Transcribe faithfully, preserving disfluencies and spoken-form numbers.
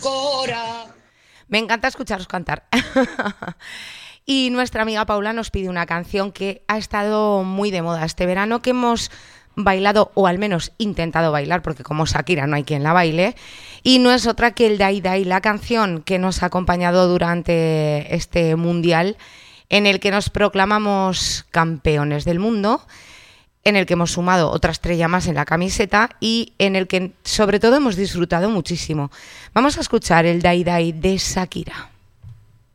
Cora. Me encanta escucharos cantar. Y nuestra amiga Paula nos pide una canción que ha estado muy de moda este verano, que hemos bailado, o al menos intentado bailar, porque como Shakira no hay quien la baile, y no es otra que el Dai Dai, la canción que nos ha acompañado durante este mundial, en el que nos proclamamos campeones del mundo, en el que hemos sumado otra estrella más en la camiseta y en el que sobre todo hemos disfrutado muchísimo. Vamos a escuchar el Dai Dai de Shakira.